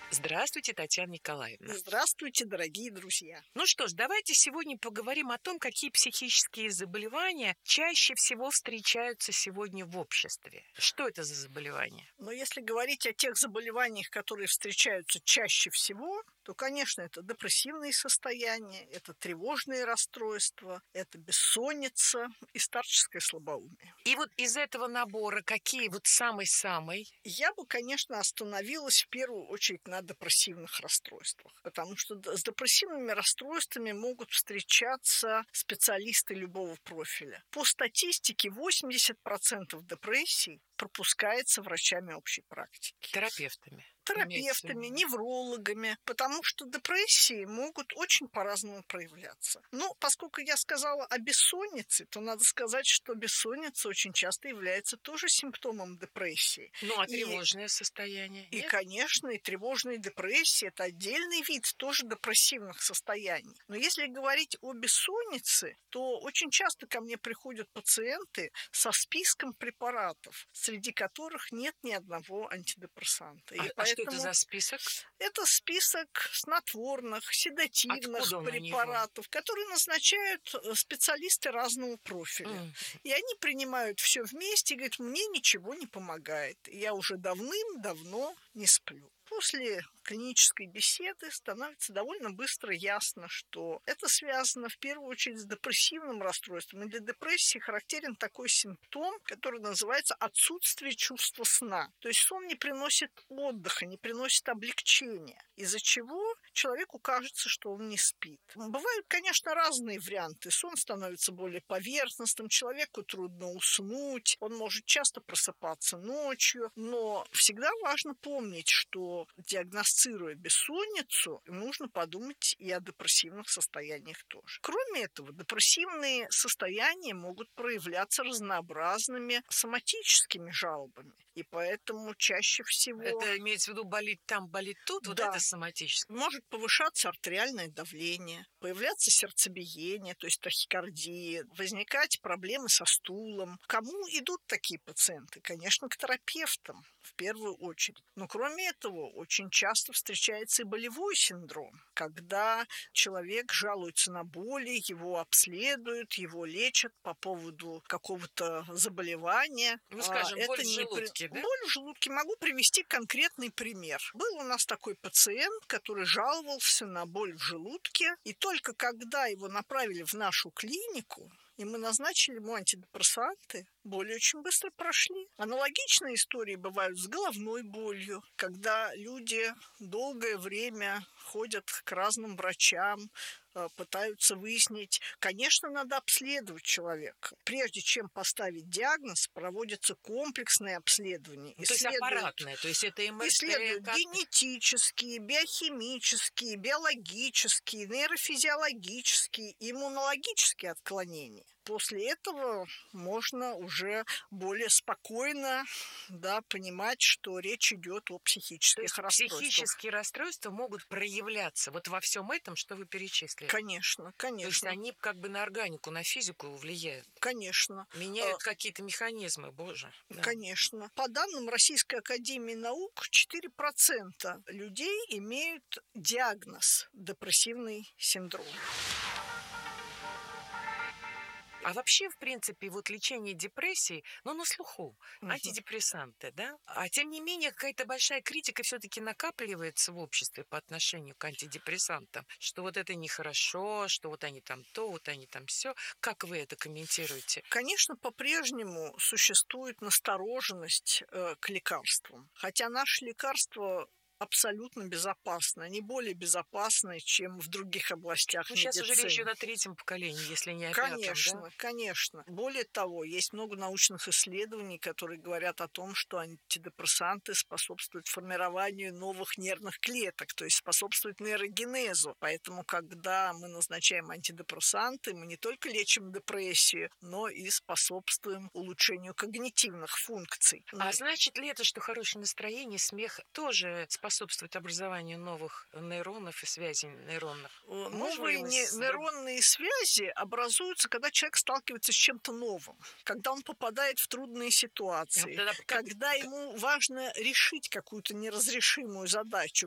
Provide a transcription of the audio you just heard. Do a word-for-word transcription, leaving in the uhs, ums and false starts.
Здравствуйте, Татьяна Николаевна. Здравствуйте, дорогие друзья. Ну что ж, давайте сегодня поговорим о том, какие психические заболевания чаще всего встречаются сегодня в обществе. Что это за заболевания? Но если говорить о тех заболеваниях, которые встречаются чаще всего, то, конечно, это депрессивные состояния, это тревожные расстройства, это бессонница и старческое слабоумие. И вот из этого набора какие вот самый-самый? Я бы, конечно, остановилась в первую очередь на депрессивных расстройствах, потому что с депрессивными расстройствами могут встречаться специалисты любого профиля. По статистике, восемьдесят процентов депрессий пропускается врачами общей практики. Терапевтами. терапевтами, неврологами, потому что депрессии могут очень по-разному проявляться. Но поскольку я сказала о бессоннице, то надо сказать, что бессонница очень часто является тоже симптомом депрессии. Ну, а и, тревожное состояние? И, Нет? конечно, и тревожные депрессии – это отдельный вид тоже депрессивных состояний. Но если говорить о бессоннице, то очень часто ко мне приходят пациенты со списком препаратов, среди которых нет ни одного антидепрессанта. А, и а что это за список? Это список снотворных, седативных препаратов, которые назначают специалисты разного профиля. Mm. И они принимают все вместе и говорят, мне ничего не помогает. Я уже давным-давно не сплю. После клинической беседы становится довольно быстро ясно, что это связано в первую очередь с депрессивным расстройством. И для депрессии характерен такой симптом, который называется отсутствие чувства сна. То есть сон не приносит отдыха, не приносит облегчения, из-за чего человеку кажется, что он не спит. Бывают, конечно, разные варианты. Сон становится более поверхностным, человеку трудно уснуть, он может часто просыпаться ночью, но всегда важно помнить, что диагностируя бессонницу, нужно подумать и о депрессивных состояниях тоже. Кроме этого, депрессивные состояния могут проявляться разнообразными соматическими жалобами. И поэтому чаще всего... Это имеется в виду болит там, болит тут? Вот да. Это соматическое? Может повышаться артериальное давление, появляться сердцебиение, то есть тахикардия, возникать проблемы со стулом. К кому идут такие пациенты? Конечно, к терапевтам в первую очередь. Но кроме этого, очень часто встречается и болевой синдром, когда человек жалуется на боли, его обследуют, его лечат по поводу какого-то заболевания. Ну, скажем, Это боль в не желудке, при... да? Боль в желудке. Могу привести конкретный пример. Был у нас такой пациент, который жаловался на боль в желудке, и только когда его направили в нашу клинику, и мы назначили ему антидепрессанты, боли очень быстро прошли. Аналогичные истории бывают с головной болью, когда люди долгое время ходят к разным врачам, пытаются выяснить. Конечно, надо обследовать человека. Прежде чем поставить диагноз, проводится комплексное обследование. Ну, то есть аппаратное, то есть это МРТ. Исследуют как... генетические, биохимические, биологические, нейрофизиологические, иммунологические отклонения. После этого можно уже более спокойно, да, понимать, что речь идет о психических расстройствах. Психические расстройства могут проявляться вот во всем этом, что вы перечислили. Конечно, конечно. То есть они как бы на органику, на физику влияют. Конечно. Меняют а... какие-то механизмы, боже. Да. Конечно. По данным Российской академии наук, четыре процента людей имеют диагноз депрессивный синдром. А вообще, в принципе, вот лечение депрессии, ну, на слуху, угу. антидепрессанты, да? А тем не менее, какая-то большая критика все-таки накапливается в обществе по отношению к антидепрессантам, что вот это нехорошо, что вот они там то, вот они там все. Как вы это комментируете? Конечно, по-прежнему существует настороженность э, к лекарствам, хотя наши лекарства абсолютно безопасны. Они более безопасны, чем в других областях ну, медицины. Сейчас уже речь идет о третьем поколении, если не о пятом, Конечно, да? конечно. Более того, есть много научных исследований, которые говорят о том, что антидепрессанты способствуют формированию новых нервных клеток, то есть способствуют нейрогенезу. Поэтому, когда мы назначаем антидепрессанты, мы не только лечим депрессию, но и способствуем улучшению когнитивных функций. А значит ли это, что хорошее настроение, смех тоже способствует способствует образованию новых нейронов и связей нейронных? Новые не, нейронные связи образуются, когда человек сталкивается с чем-то новым, когда он попадает в трудные ситуации, Тогда, когда как... ему важно решить какую-то неразрешимую задачу.